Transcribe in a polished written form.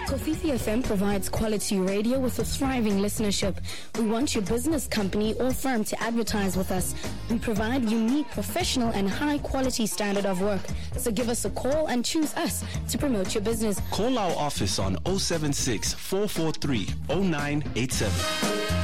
Kofifi FM provides quality radio with a thriving listenership. We want your business, company, or firm to advertise with us. We provide unique, professional, and high-quality standard of work. So give us a call and choose us to promote your business. Call our office on 076 443 0987.